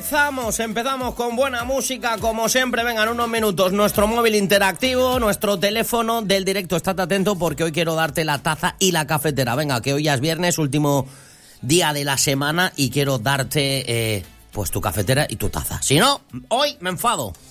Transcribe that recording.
Empezamos con buena música, como siempre. Vengan unos minutos, nuestro móvil interactivo, nuestro teléfono del directo. Estate atento porque hoy quiero darte la taza y la cafetera. Venga, que hoy ya es viernes, último día de la semana y quiero darte pues tu cafetera y tu taza. Si no, hoy me enfado.